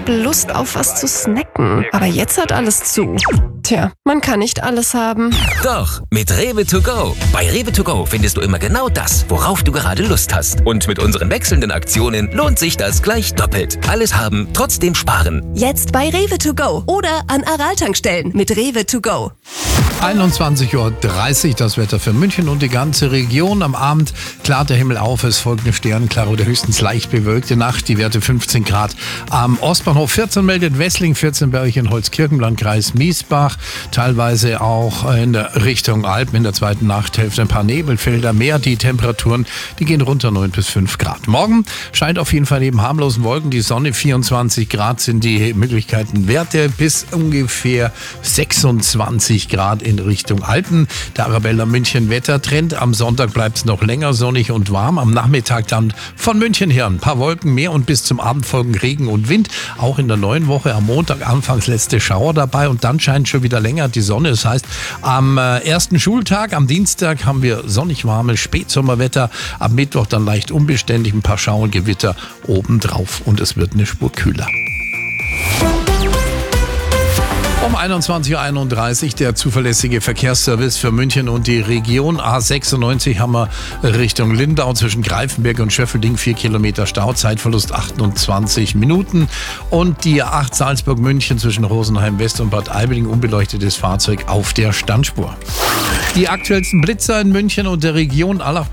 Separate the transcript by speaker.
Speaker 1: habe Lust auf was zu snacken. Aber jetzt hat alles zu. Tja, man kann nicht alles haben.
Speaker 2: Doch, mit Rewe to go. Bei Rewe to go findest du immer genau das, worauf du gerade Lust hast. Und mit unseren wechselnden Aktionen lohnt sich das gleich doppelt. Alles haben, trotzdem sparen.
Speaker 3: Jetzt bei Rewe to go oder an Aral-Tankstellen mit Rewe to go.
Speaker 4: 21:30 Uhr das Wetter für München und die ganze Region. Am Abend klart der Himmel auf, es folgt eine sternklare oder höchstens leicht bewölkte Nacht. Die Werte 15 Grad. Am Ostbahnhof 14 meldet Wessling, 14 Bergchen, Holzkirchen, Landkreis Miesbach. Teilweise auch in der Richtung Alpen in der zweiten Nachthälfte ein paar Nebelfelder mehr. Die Temperaturen, die gehen runter 9 bis 5 Grad. Morgen scheint auf jeden Fall neben harmlosen Wolken die Sonne. 24 Grad sind die Möglichkeiten Werte bis ungefähr 26 Grad in Richtung Alpen. Der Arabella München Wettertrend. Am Sonntag bleibt es noch länger sonnig und warm. Am Nachmittag dann von München her ein paar Wolken mehr und bis zum Abend folgen Regen und Wind. Auch in der neuen Woche am Montag anfangs letzte Schauer dabei und dann scheint schon wieder länger die Sonne. Das heißt, am ersten Schultag, am Dienstag, haben wir sonnig warmes Spätsommerwetter. Am Mittwoch dann leicht unbeständig, ein paar Schauer und Gewitter obendrauf und es wird eine Spur kühler. Um 21:31 Uhr der zuverlässige Verkehrsservice für München und die Region. A96 haben wir Richtung Lindau zwischen Greifenberg und Schöffelding 4 Kilometer Stau, Zeitverlust 28 Minuten. Und die A8 Salzburg-München zwischen Rosenheim West und Bad Aibling, unbeleuchtetes Fahrzeug auf der Standspur. Die aktuellsten Blitzer in München und der Region.